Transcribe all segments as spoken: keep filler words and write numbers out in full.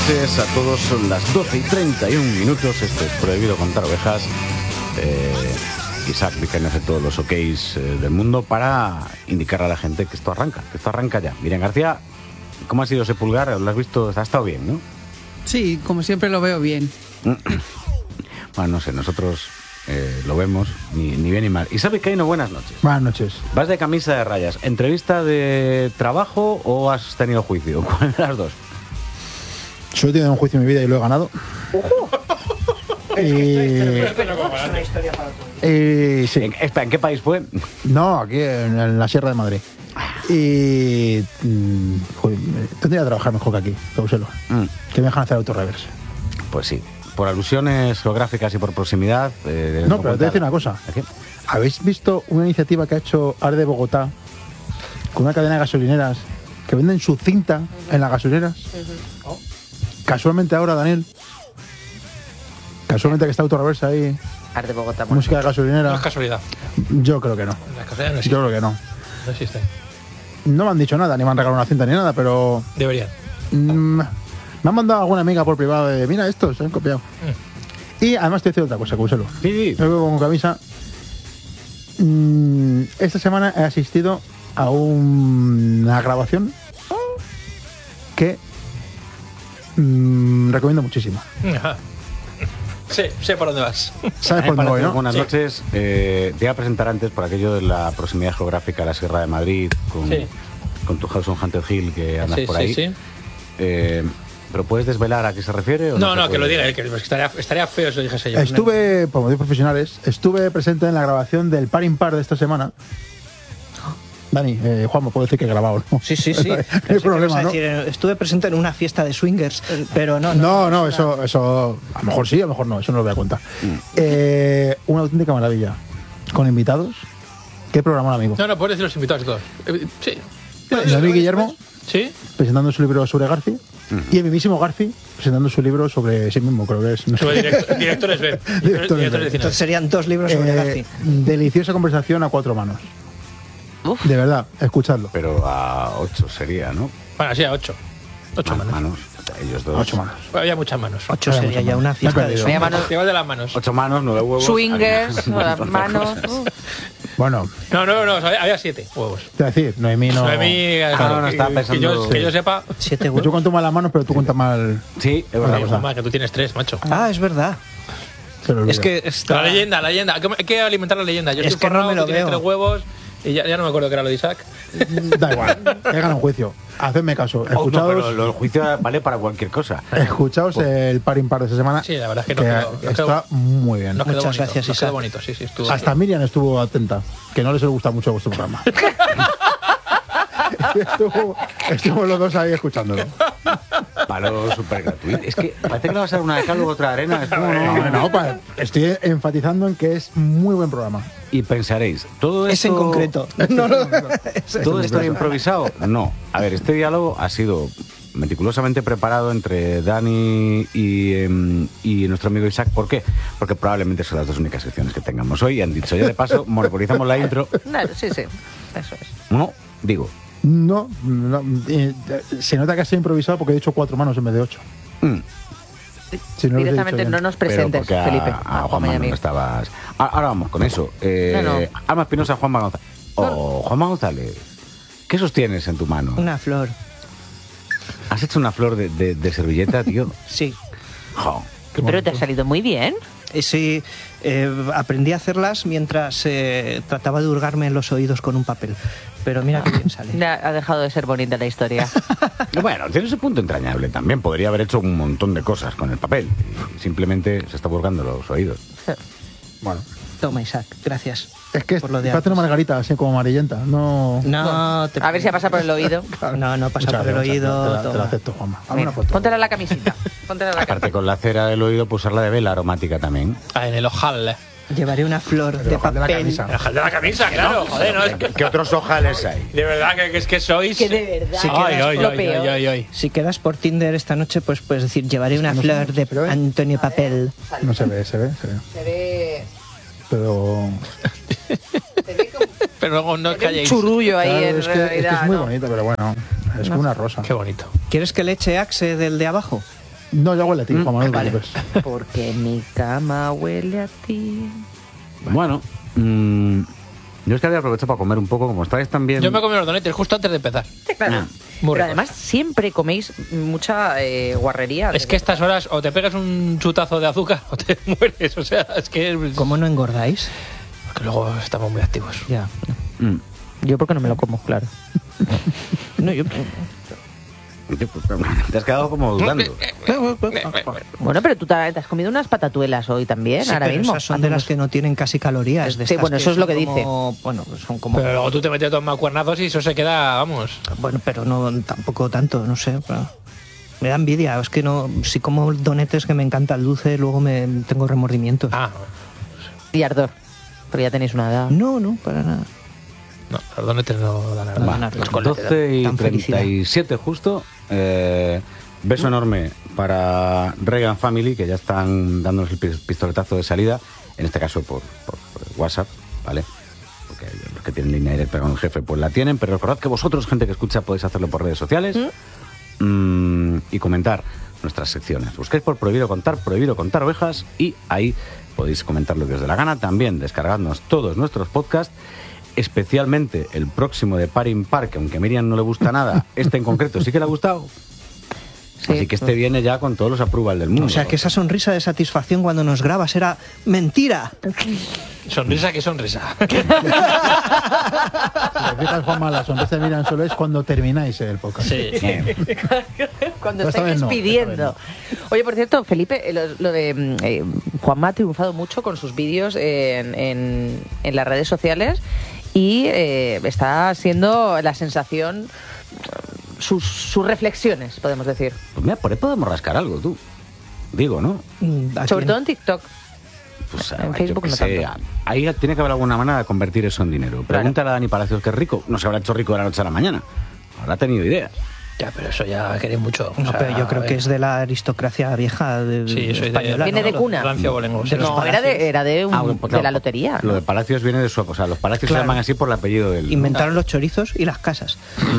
noches a todos, son las doce y treinta y un minutos, esto es Prohibido Contar Ovejas. eh, Isaac Vizcaíno hace todos los ok's eh, del mundo para indicar a la gente que esto arranca, que esto arranca ya. Miriam García, ¿cómo ha sido ese pulgar? ¿Lo has visto? Ha estado bien, ¿no? Sí, como siempre lo veo bien. Bueno, no sé, nosotros eh, lo vemos ni, ni bien ni mal. Isaac Vizcaíno, buenas noches. Buenas noches. ¿Vas de camisa de rayas? ¿Entrevista de trabajo o has tenido juicio? ¿Cuál de las dos? Solo he tenido un juicio en mi vida y lo he ganado. Eh, eh, sí. ¿En, espera, ¿en qué país fue? No, aquí en, en la Sierra de Madrid. Y mm, joder, tendría que trabajar mejor que aquí, Causelo. Mm. Que me dejan hacer autorreverse. Pues sí, por alusiones geográficas y por proximidad. Eh, No, pero te voy a decir una cosa. ¿A qué? ¿Habéis visto una iniciativa que ha hecho Arde Bogotá con una cadena de gasolineras que venden su cinta en las gasolineras? Uh-huh. Casualmente ahora, Daniel. Casualmente que está autorreverse ahí. Arde Bogotá. Música de gasolinera. No es casualidad. Yo creo que no. Las casualidades no Yo existen. creo que no. No existen. No me han dicho nada, ni me han regalado una cinta ni nada, pero Deberían. mm, me han mandado alguna amiga por privado de, mira esto, se han copiado. Mm. Y además te voy a decir otra cosa, Causelo. Sí, sí. Yo vengo con camisa. Mm, esta semana he asistido a un- una grabación que mm, recomiendo muchísimo. Ajá. Sí, sé por dónde vas. ¿Sabes Me por dónde voy, parece- no? Buenas Sí. noches. Eh, te iba a presentar antes por aquello de la proximidad geográfica a la Sierra de Madrid, con, Sí. con tu House on Hunter Hill que andas Sí, por sí, ahí. sí. Eh, ¿Pero puedes desvelar a qué se refiere? O No, se no, que puede? lo diga él, que estaría, estaría feo si lo dijese yo. Estuve, por motivos profesionales, estuve presente en la grabación del Par Impar de esta semana. Dani, eh, Juan, me puedo decir que he grabado, ¿no? Sí, sí, sí. No hay Pensé que ibas problema, a ¿no? decir, eh, estuve presente en una fiesta de swingers, pero no. No, no, eso, eso, a lo mejor sí, a lo mejor no, eso no lo voy a contar. Mm. Eh, una auténtica maravilla. Con invitados. ¿Qué programa, amigo? No, no, puedes decir los invitados y todos. Eh, Sí. David Guillermo, Sí. presentando su libro sobre Garci. Y el mismísimo Garci, presentando su libro sobre sí mismo, creo que es. No sé. Sobre directo- directores B. Directores Directores B. de cine. Entonces serían dos libros sobre Eh, Garci. deliciosa conversación a cuatro manos. Uf. De verdad, escuchadlo. Pero a ocho sería, ¿no? Bueno, sí, a ocho. Ocho Man- manos. manos. Ellos dos. Ocho manos. Bueno, había muchas manos. Ocho Vaya, sería mucho ya más. una Me he fiesta de perdido. Me llaman Llevas de las manos. Ocho manos, nueve huevos. swingers, había un las montón de manos. cosas. uh. Bueno, No, no, no, había había siete huevos. te voy a decir, Noemí no. Noemí, Ah, no, no, estaba que- pensando- Que yo, que yo Sí. sepa. siete Yo huevos. cuento mal las manos, pero tú cuentas mal. Sí, es Otra verdad. Oye, cosa. mamá, que tú tienes tres, macho. Ah, es verdad. Se lo olvido. Es que está... La leyenda, la leyenda. Hay que- Hay que alimentar la leyenda. Yo Es estoy que no forrado, me lo tú tienes veo. tres huevos y ya, ya no me acuerdo qué era lo de Isaac. Da igual, he ganado un juicio. Hacedme caso. Oh, no, Escuchaos, pero lo del juicio vale para cualquier cosa. escuchaos el Par Impar de esta semana. Sí, la verdad es que no quedó- no está quedó- muy bien. Nos quedó Muchas bonito, gracias, nos quedó Isaac. bonito, sí, sí, estuvo. Hasta Miriam estuvo atenta, que no les gusta mucho vuestro programa. estuvo, estuvo los dos ahí escuchándolo. Palo súper gratuito. Es que parece que le vas a dar una de cal, luego otra de arena. Es como, no, No, no, pa- estoy enfatizando en que es muy buen programa. Y pensaréis, todo Es esto... en concreto. No, no. ¿Todo esto improvisado? No. A ver, este diálogo ha sido meticulosamente preparado entre Dani y, em, y nuestro amigo Isaac. ¿Por qué? Porque probablemente son las dos únicas secciones que tengamos hoy. Han dicho, ya de paso, monopolizamos la intro. Claro, sí, sí. Eso es. No, digo. No, no, eh, se nota que ha sido improvisado porque he dicho cuatro manos en vez de ocho. Mm, Si no lo hubiese Directamente dicho no bien. nos pero presentes, porque a, Felipe. a A Juanma y Juanma a no mí. lo estabas... Ah, ahora vamos con eso. Eh, No, no. Alma Espinosa, Juanma González. Oh, Juanma González, ¿qué sostienes en tu mano? Una flor. ¿Has hecho una flor de, de- de servilleta, tío? Sí. Jo. Pero te ha salido muy bien. Y sí, eh, aprendí a hacerlas mientras eh, trataba de hurgarme en los oídos con un papel. Pero mira qué bien sale. Ya ha dejado de ser bonita la historia. Bueno, tiene ese punto entrañable también. Podría haber hecho un montón de cosas con el papel. Y simplemente se está burgando los oídos. Bueno, Toma, Isaac, gracias. es que por lo de parece una antes. margarita así como amarillenta. No. No, te- A ver si ha pasado por el oído. No, no pasa Muchas por el gracias, oído. Te la, te la toma. acepto, Juanma. Hazme Mira, una foto. póntela la camisita. Póntela la camisita. Aparte, con la cera del oído, pues usarla de vela aromática también. Ah, en el ojal. Llevaré una flor de ojalá de la papel. camisa. El ojal de la camisa, claro. Joder, no es que... ¿Qué otros ojales hay? De verdad que, que es que sois... Que de verdad. Sí, Ay, quedas ay, lo ay, peor. ay, ay, ay. Si quedas por Tinder esta noche, pues puedes decir, llevaré una no flor sé, de ¿se ve? Antonio Papel. No se ve, se ve, se ve. Se ve. Pero. Se ve como. Pero luego no os se ve un calléis. churrullo ahí Claro, en es, que, es que realidad. es muy ¿no? bonito, pero bueno. Es como una rosa. Qué bonito. ¿Quieres que le eche Axe del de abajo? No, ya huele a ti, Juan Manuel. vale. no te preocupes. Porque mi cama huele a ti. Bueno, mm, yo es que había aprovechado para comer un poco, como estáis también... Yo me comí los donetes justo antes de empezar. Sí, claro. Ah, muy Pero ricos. además siempre coméis mucha eh, guarrería. Es que estas horas o te pegas un chutazo de azúcar o te mueres. O sea, es que... ¿Cómo no engordáis? Porque luego estamos muy activos. Ya. mm. Yo porque no me lo como, claro. No, yo... Te has quedado como dudando. Bueno, pero tú te has comido unas patatuelas hoy también, Sí, ahora pero mismo. esas son de las que no tienen casi calorías. De Sí, estas bueno, eso es lo son que como- Bueno, son como... Pero luego tú te metes dos macuernazos y eso se queda, vamos. Bueno, pero no tampoco tanto, no sé. pero me da envidia, es que no, si como donetes que me encanta el dulce, luego me tengo remordimientos. Ah, Y ardor. Pero ya tenéis una edad. No, no, para nada. no, los donetes no dan Va, nada. nada, Los coletes dan. doce y Tan felicidad. treinta y siete justo. Eh, beso enorme para Reagan Family, que ya están dándonos el pi- pistoletazo de salida, en este caso por, por- por WhatsApp, ¿vale? Porque los que tienen línea directa con el jefe pues la tienen, pero recordad que vosotros, gente que escucha, podéis hacerlo por redes sociales mm, y comentar nuestras secciones. Busquéis por Prohibido Contar, Prohibido Contar Ovejas, y ahí podéis comentar lo que os dé la gana. También descargadnos todos nuestros podcasts, especialmente el próximo de Par Impar, que aunque a Miriam no le gusta nada, este en concreto sí que le ha gustado. Sí. Así que este viene ya con todos los approval del mundo. O sea, que esa sonrisa de satisfacción cuando nos grabas era mentira. Sonrisa que sonrisa. Si te fijas, Juanma, la sonrisa de Miriam solo es cuando termináis el podcast. Sí. Eh, Cuando Pero esta estáis vez no, despidiendo. esta Oye, por cierto, Felipe, eh, lo, lo de mm, eh, Juanma ha triunfado mucho con sus vídeos en, en- en las redes sociales y eh, está siendo la sensación, sus, sus reflexiones, podemos decir. pues mira, por ahí podemos rascar algo, tú. Digo, ¿no? Mm, ¿a Sobre quién? todo en TikTok. Pues En ah, Facebook yo qué no sé, tanto. ahí tiene que haber alguna manera de convertir eso en dinero. Pregúntale a Dani Palacios, que es rico. No se habrá hecho rico de la noche a la mañana. Habrá tenido ideas. Ya, pero eso ya queréis mucho. o No, sea, pero yo creo a que ver. es de la aristocracia vieja de, Sí, de soy española. de, Viene de ¿no? cuna. Rancio Bolengo. De los No, era de, era de, un- Ah, bueno, pues de claro, la lotería. Lo ¿no? de Palacios viene de su... O sea, los Palacios Claro. se llaman así por el apellido del... Inventaron los chorizos y las casas.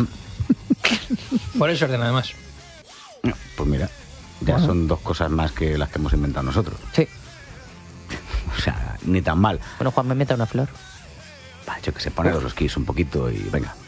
Por eso orden, además. No, pues mira, ya son dos cosas más que las que hemos inventado nosotros. Sí. O sea, ni tan mal. Bueno, Juan me mete una flor. Va, yo que sé, poneros los keys un poquito y venga.